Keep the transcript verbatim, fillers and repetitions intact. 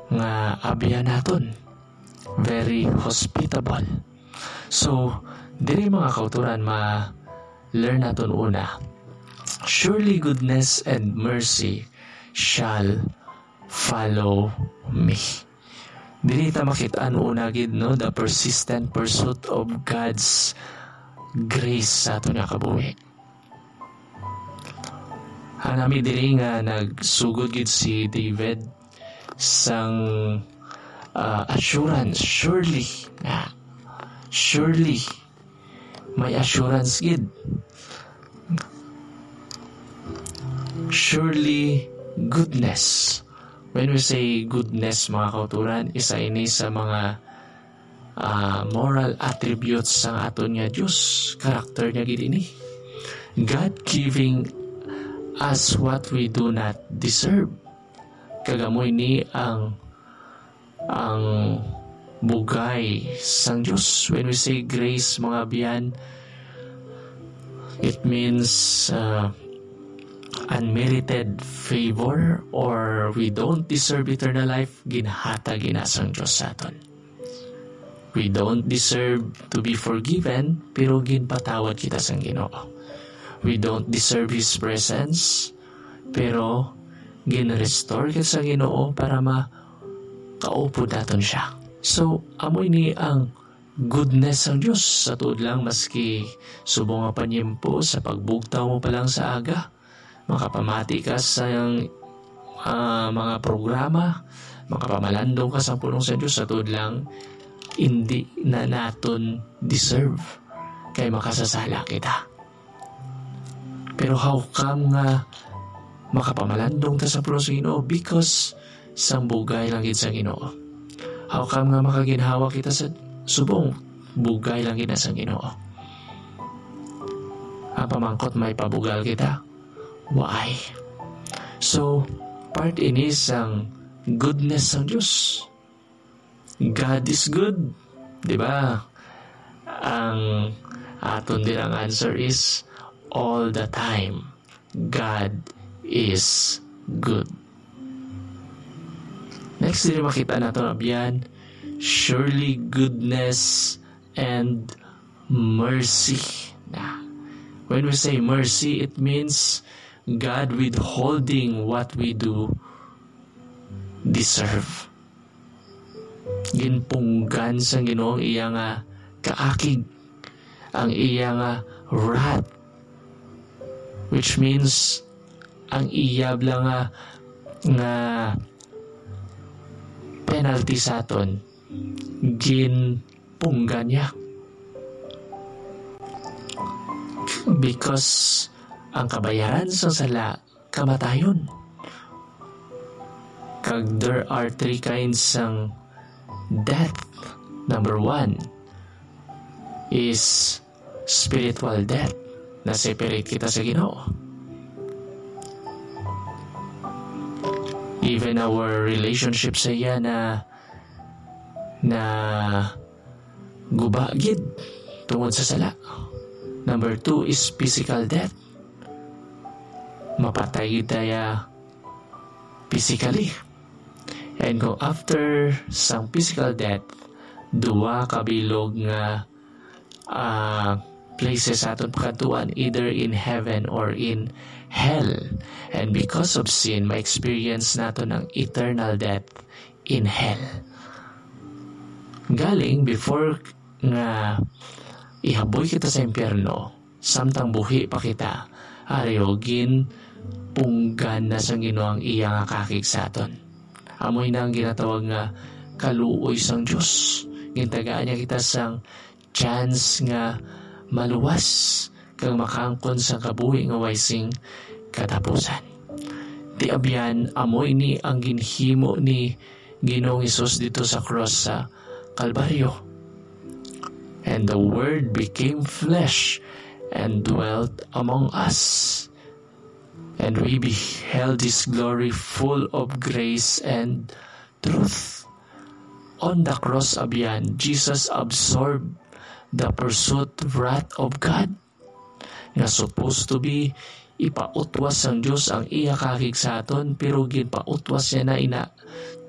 nga abyan naton. Very hospitable. So, diri mga kauturan ma-learn naton una. Surely goodness and mercy shall follow me. Dili ta makitaan una gid no the persistent pursuit of God's grace sa aton nga kabuhi. Hanami diri nga nagsugod gid si David sang uh, assurance, surely na surely may assurance gid. Surely goodness. When we say goodness mga kauturan, isa ini sa mga uh, moral attributes sa aton nga Dios, character niya gid ini. God giving us what we do not deserve. Kagamoy ni ang ang bugay sang Diyos. When we say grace, mga biyan, it means uh, unmerited favor or we don't deserve eternal life, ginhatag ginasang Diyos sa aton. We don't deserve to be forgiven, pero ginpatawad kita sang Ginoo. We don't deserve His presence, pero gin-restore kita sa Ginoo para makaupo naton siya. So, amoy ni ang goodness ng Diyos sa tuod lang maski subong nga panyempo sa pagbugtaw mo pa lang sa aga. Makapamati ka sa uh, mga programa, makapamalandong ka sa punong sa Diyos sa tuod lang hindi na naton deserve kay makasasala kita. Pero how come nga makapamalandong ta sa punong sa Ginoo? Because sambugay lang gid sa Ginoo. How come nga makaginhawa kita sa subong? Bugay lang gid sa Ginoo. Ang pamangkot may pabugal kita. Why? So, part ini sang goodness ng Diyos. God is good. Diba? Ang aton din ang answer is all the time. God is good. Next, din makita natin abyan, surely goodness and mercy. Nah, when we say mercy, it means God withholding what we do deserve. Ginpunggan sa Ginoo ang iya nga kaakig, ang iya nga wrath, which means ang iyab lang nga nga penalty sa aton ginpunggan niya, because ang kabayaran sa sala kamatayon. Kag there are three kinds ng death. Number one is spiritual death, na separate kita sa Ginoo. Even our relationship sa iya na na gubagid tungod sa sala. Number two is physical death. Mapatay tayo physically. And go after sang physical death, duwa kabilog nga uh, places aton pakatuan, either in heaven or in hell. And because of sin, ma-experience nato ng eternal death in hell. Galing before nga ihaboy kita sa impyerno, samtang buhi pa kita, ariogin punggan na sang Ginoo ang iya nga kakig sa aton. Amoy na ang ginatawag nga kaluoy sang Diyos. Gintagaan niya kita sang chance nga maluwas kang makangkon sa kabuhi nga waysing katapusan. Di abyan, amoy ni ang ginhimo ni Ginoong Hesus dito sa cross sa Kalbaryo. And the Word became flesh and dwelt among us. And we beheld His glory full of grace and truth. On the cross abyan, Jesus absorbed the pursuit wrath of God nga supposed to be ipautwas ang Diyos ang iya kakig sa aton, pero ginpautwas niya na ina